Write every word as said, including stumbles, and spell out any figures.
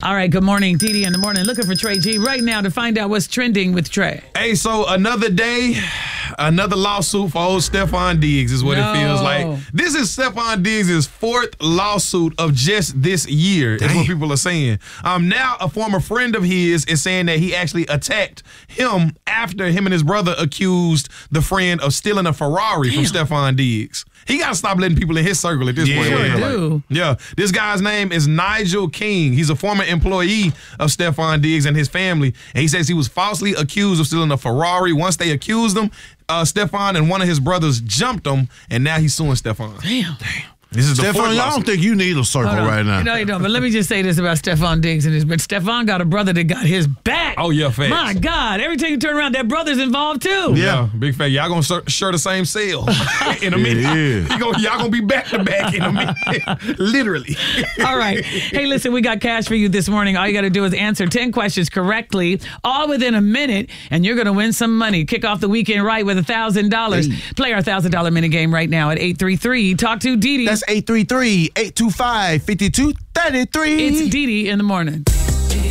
All right, good morning, Dee Dee in the morning. Looking for Trey G right now to find out what's trending with Trey. Hey, so another day, another lawsuit for old Stephon Diggs is what No. it feels like. This is Stephon Diggs' fourth lawsuit of just this year, is what people are saying. Um, now, a former friend of his is saying that he actually attacked him after him and his brother accused the friend of stealing a Ferrari Damn. from Stephon Diggs. He got to stop letting people in his circle at this Yeah, point. Sure man. do. Yeah, this guy's name is Nigel King. He's a former employee of Stephon Diggs and his family, and he says he was falsely accused of stealing a Ferrari. Once they accused him, uh, Stephon and one of his brothers jumped him, and now he's suing Stephon. Damn. This is the Stephon, fourth I don't lawsuit. think you need a circle Hold on. right now. No, you don't. But let me just say this about Stephon Diggs and his. But Stephon got a brother that got his back. Oh, yeah, facts. My God. Every time you turn around, that brother's involved too. Yeah, big fat. Y'all gonna share, share the same cell in a minute. Yeah. You gonna, y'all gonna be back to back in a minute. Literally. All right. Hey, listen, we got cash for you this morning. All you got to do is answer ten questions correctly, all within a minute, and you're going to win some money. Kick off the weekend right with one thousand dollars. Play our one thousand dollars mini game right now at eight three three. Talk to Dee Dee. That's eight three three, eight two five, five two three three. It's Dee Dee in the morning.